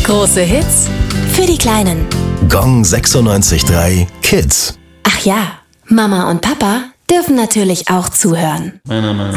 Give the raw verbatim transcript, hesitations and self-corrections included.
Große Hits für die Kleinen. Gong sechsundneunzig Komma drei Kids. Ach ja, Mama und Papa dürfen natürlich auch zuhören. Meiner Meinung